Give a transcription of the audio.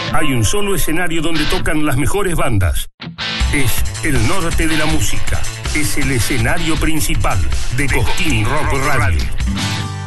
Hay un solo escenario donde tocan las mejores bandas. Es el norte de la música. Es el escenario principal de Cosquín Rock Radio.